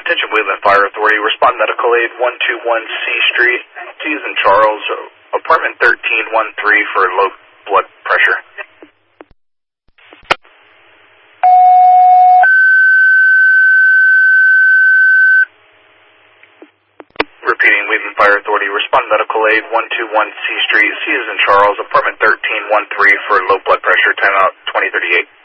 Attention Wheatland Fire Authority. Respond medical aid 121 C Street. C is in Charles. Apartment 1313 for low blood pressure. Repeating, Wheatland Fire Authority. Respond medical aid 121 C Street. C is in Charles. Apartment 1313 for low blood pressure. Timeout 2038.